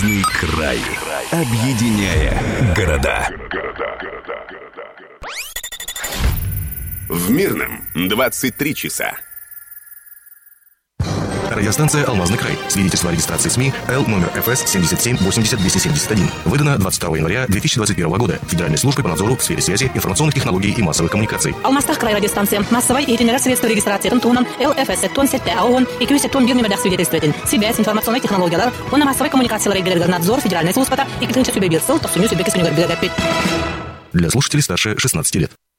Алмазный край. Объединяя города. В Мирном 23 часа. Радиостанция «Алмазный край». Свидетельство о регистрации СМИ Л номер ФС 77 80 271. Выдано 22 января 2021 года Федеральной службой по надзору в сфере связи, информационных технологий и массовых коммуникаций. Алмазтах край радиостанция. Массовой и тренера средства регистрации Тонтунан ЛФС Тон Сетте АОН и Кюсеттон Бирнемедах свидетельствователь. Связь, информационные технологии. Он массовой коммуникации надзор Федеральной службы и Китынча Сюбебирсел, то Суню Сюбекис Универбиргапит. Для слушателей старше 16 лет.